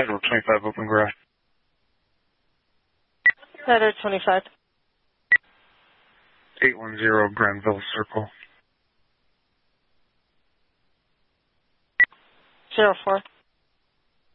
Federal 25 open garage. Federal 25. 810 Granville Circle. 04.